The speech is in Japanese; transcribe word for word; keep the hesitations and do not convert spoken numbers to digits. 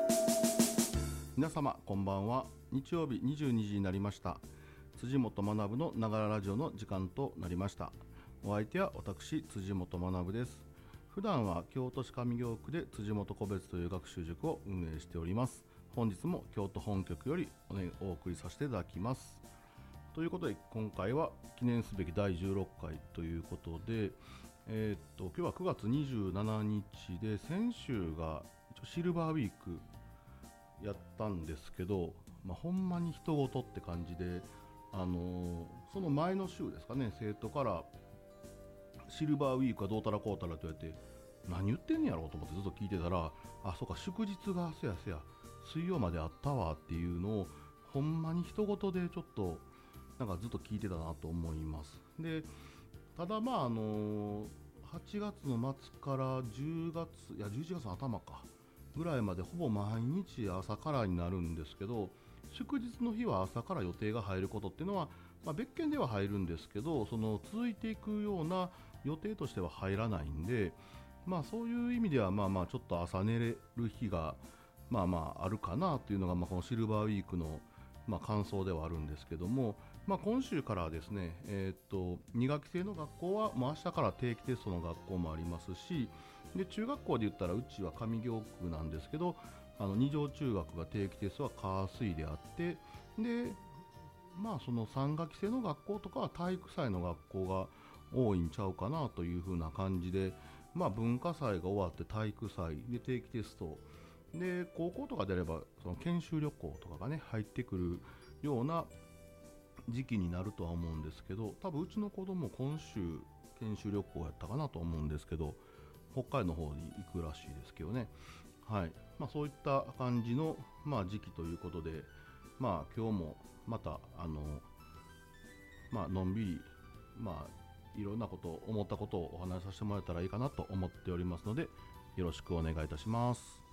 皆様こんばんは。日曜日にじゅうにじになりました。辻本学のながらラジオの時間となりました。お相手は私辻本学です。普段は京都市上京区で辻本個別という学習塾を運営しております。本日も京都本局より お,、ね、お送りさせていただきます。ということで今回は記念すべきだいじゅうろっかいということで、えー、っと今日はくがつにじゅうしちにちで、先週が一応シルバーウィークやったんですけど、まあ、ほんまに人事って感じで、あのー、その前の週ですかね、生徒からシルバーウィークはどうたらこうたらと言われて、何言ってんねやろうと思ってずっと聞いてたら、あ、そうか、祝日がせやせや水曜まであったわっていうのをほんまに人事でちょっとなんかずっと聞いてたなと思います。で、ただまああのー、はちがつの末からじゅうがつ、いやじゅういちがつの頭かぐらいまでほぼ毎日朝からになるんですけど、祝日の日は朝から予定が入ることっていうのは、まあ、別件では入るんですけど、その続いていくような予定としては入らないんで、まあそういう意味ではまあまあちょっと朝寝れる日がまあまああるかなっていうのが、まあこのシルバーウィークのまあ感想ではあるんですけども、まあ今週からはですね、えー、っとに学期制の学校はもう明日から定期テストの学校もありますし、で中学校で言ったらうちは上京区なんですけど、あの二条中学が定期テストは火水であって、でまあそのさん学期制の学校とかは体育祭の学校が多いんちゃうかなというふうな感じで、まあ文化祭が終わって体育祭で定期テストで、高校とかであればその研修旅行とかがね入ってくるような時期になるとは思うんですけど、多分うちの子供今週研修旅行やったかなと思うんですけど、北海道の方に行くらしいですけどね。はい、まあ、そういった感じの、まあ、時期ということで、まあ、今日もまたあの、まあのんびり、まあ、いろんなこと思ったことをお話しさせてもらえたらいいかなと思っておりますので、よろしくお願いいたします。